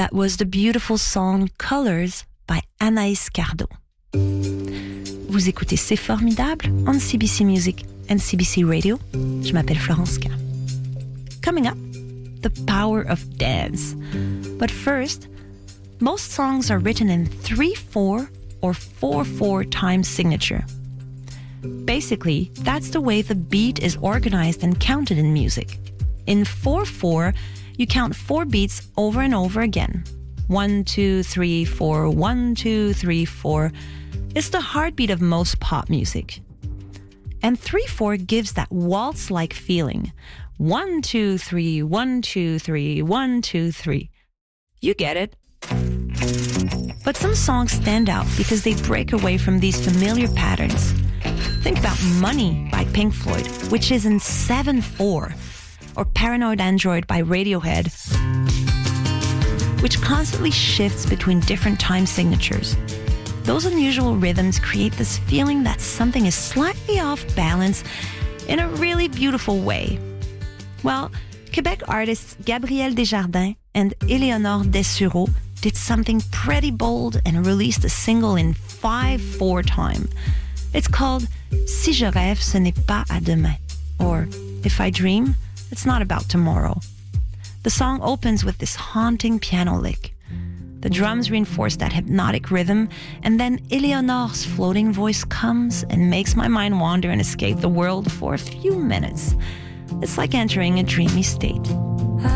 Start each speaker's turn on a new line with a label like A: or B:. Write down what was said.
A: That was the beautiful song Colors by Anaïs Cardot. Vous écoutez C'est Formidable on CBC Music and CBC Radio. Je m'appelle Florence K. Coming up, the power of dance. But first, most songs are written in 3/4 or 4/4 time signature. Basically, that's the way the beat is organized and counted in music. In 4/4, you count 4 beats over and over again. 1, 2, 3, 4, 1, 2, 3, 4. It's the heartbeat of most pop music. And 3/4 gives that waltz-like feeling. 1, 2, 3, 1, 2, 3, 1, 2, 3. You get it. But some songs stand out because they break away from these familiar patterns. Think about Money by Pink Floyd, which is in 7/4, or Paranoid Android by Radiohead, which constantly shifts between different time signatures. Those unusual rhythms create this feeling that something is slightly off balance in a really beautiful way. Well, Quebec artists Gabriel Desjardins and Éléonore Dessureau did something pretty bold and released a single in 5/4 time. It's called Si je rêve, ce n'est pas à demain, or If I dream, it's not about tomorrow. The song opens with this haunting piano lick. The drums reinforce that hypnotic rhythm, and then Éléonore's floating voice comes and makes my mind wander and escape the world for a few minutes. It's like entering a dreamy state.